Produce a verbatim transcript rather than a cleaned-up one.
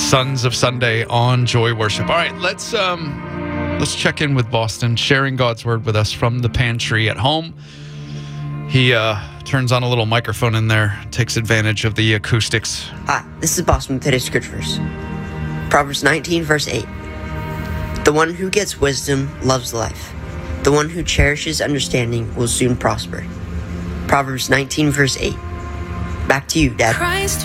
Sons of Sunday on Joy Worship. All right, let's um, let's check in with Boston, sharing God's word with us from the pantry at home. He uh, turns on a little microphone in there, takes advantage of the acoustics. Hi, this is Boston with today's scripture verse. Proverbs nineteen, verse eight. The one who gets wisdom loves life. The one who cherishes understanding will soon prosper. Proverbs nineteen, verse eight. Back to you, Dad. Christ